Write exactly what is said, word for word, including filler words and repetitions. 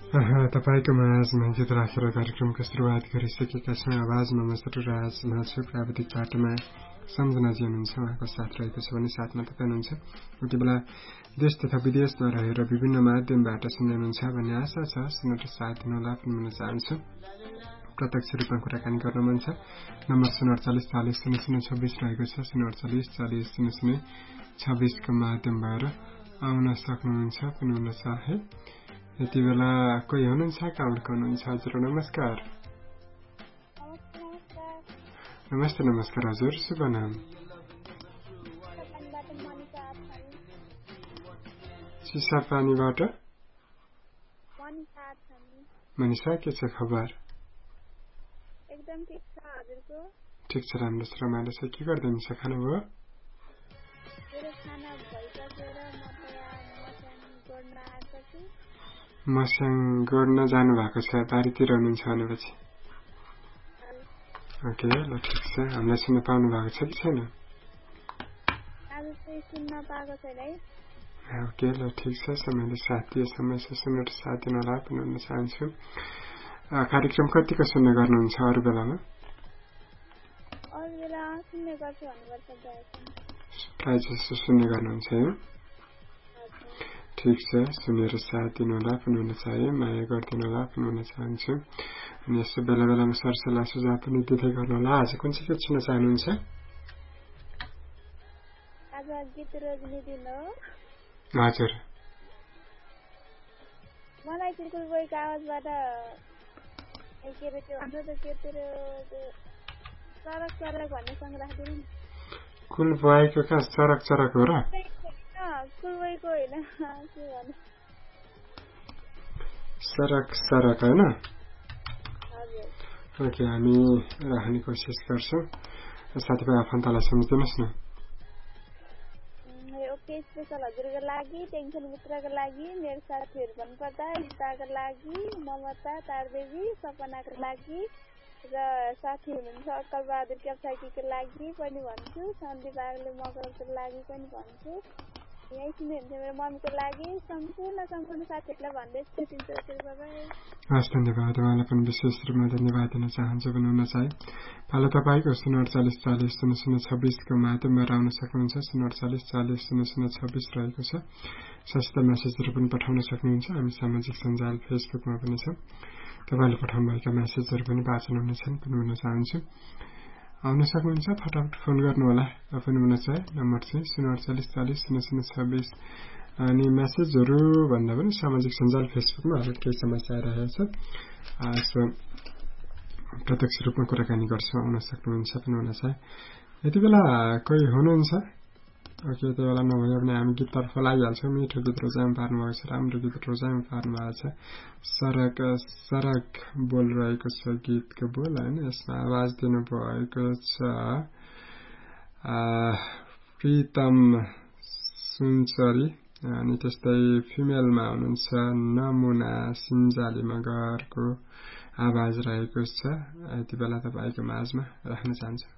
तपाईको माझमा गीत राखेर कार्यक्रमको सुरुवात गरिसकेका छौँ। आवाजमा मसरु राज माछु, प्राविधिक बाटोमा सम्झनाजी हुनुहुन्छ, उहाँको साथ रहेको छ भने साथमा तपाईँ हुनुहुन्छ। यति बेला देश तथा विदेशमा रहेर विभिन्न माध्यमबाट सुन्नुहुन्छ भन्ने आशा छ। सुनेर साथ दिनुहोला पनि चाहन्छु। प्रत्यक्ष रूपमा कुराकानी गर्न मन छ। नम्बर शून्य अडचालिस चालिस शून्य शून्य छब्बिस रहेको छ। शून्य अडचालिस चालिस शून्य शून्य छब्बिसको माध्यम भएर आउन सक्नुहुन्छ पनि हुन चाहे। यति बेला कोही हुनुहुन्छ, कहाँबाट हुनुहुन्छ? हजुर नमस्कार। नमस्ते नमस्कार हजुर, शुभ नाम? चिसापानीबाट मनिषा, के छ खबर? एकदम ठीक छ हजुरको? ठीक छ, राम्रो छ, रमाइलो छ। के गर्दै हुनुहुन्छ? खानुभयो? मेरो खाना भइसकेर म त यहाँ मस्याङ गोड्न आएको छु। मस्याङ गोड्न जानु भएको छ, बारीतिर हुनुहुन्छ भनेपछि? ओके, ल ठिक छ। हामीलाई सुन्न पाउनु भएको छ कि छैन? आज चाहिँ सुन्न पाएको छैन है। ओके, ल ठिक छ। समयले साथ दिए समयमा सुनेर साथ दिनलाई पनि भन्न चाहन्छु। कार्यक्रम कतिको सुन्ने गर्नुहुन्छ अरू बेलामा? अरू बेला सुन्ने गर्छु भन्नुपर्छ, प्रायः जस्तो सुन्ने गर्नुहुन्छ है? ठिक छ, सुनेर साथ दिनुहोला पनि हुन चाहे, माया गरिदिनुहोला पनि हुन चाहन्छु। अनि यस्तो बेला बेलामा सरसल्लाह सुझाव पनि दिँदै गर्नुहोला। आज कुन चाहिँ गीत सुन्न चाहनुहुन्छ? आज गीत रोज्ने दिन हो। हजुर, मलाई चिरकुल बोयको आवाजबाट के अरे त्यो भन्छ त के तेरो चरक चरक भन्ने सङ्ग राखिदिनु नि। कुल बोयको कहाँ चरक चरक हो र? कुल बोयको होइन, के भन्नु, सरक सरक होइन? हजुर। ओके, हामी राख्ने कोसिस गर्छौँ। साथीभाइ आफन्तलाई सम्झिदिनुहोस् न। ओके, स्पेसल हजुरको लागि, टेन्सन मित्रको लागि, मेरो साथीहरू भन्नुपर्दा रिताको लागि, ममता तारदेवी, सपनाको लागि र साथी हुनुहुन्छ अक्कलबहादुर क्याप्साकीको लागि पनि भन्छु, सन्दीप आगले मगरको लागि पनि भन्छु, यहीँ सुन्नुहुन्छ मेरो मम्मीको लागि, सम्पूर्ण सम्पूर्ण साथीहरूलाई भन्दै छुट्टिन्छु। हस्, धन्यवाद। उहाँलाई पनि विशेष रूपमा धन्यवाद दिन चाहन्छु पनि हुन चाहे। पालो तपाईँको शून्य अडचालिस चालिस शून्य शून्य छब्बिसको माध्यमबाट आउन सक्नुहुन्छ। शून्य अडचालिस चालिस शून्य शून्य छब्बिस रहेको छ। सस्ता मेसेजहरू पनि पठाउन सक्नुहुन्छ। हामी सामाजिक सञ्जाल फेसबुकमा पनि छौँ। तपाईँले पठाउनुभएका मेसेजहरू पनि वाचन हुनेछन् पनि हुन चाहन्छु। आउन सक्नुहुन्छ, फटाफट फोन गर्नुहोला पनि हुन चाहे। नम्बर चाहिँ शून्य अडचालिस चालिस शून्य शून्य छब्बिस। अनि मेसेजहरू भन्दा पनि सामाजिक सञ्जाल फेसबुकमा हरेक केही समस्या आइरहेको छ। प्रत्यक्ष रूपमा कुराकानी गर्छौँ, आउन सक्नुहुन्छ पनि हुन चाहे। यति बेला कोही हुनुहुन्छ? ओके, यति बेला नभए पनि हामी गीततर्फ लागिहाल्छौँ। मिठो गीत रोजाइमा पार्नुभएको छ, राम्रो गीत रोजाइमा पार्नुभएको छ। सरक सरक बोल रहेको छ गीतको बोल होइन? यसमा आवाज दिनुभएको छ प्रितम सुनचरी। अनि त्यस्तै फिमेलमा हुनुहुन्छ नमुना सिन्जाली मगरको आवाज रहेको छ। यति बेला तपाईँको माझमा राख्न चाहन्छु।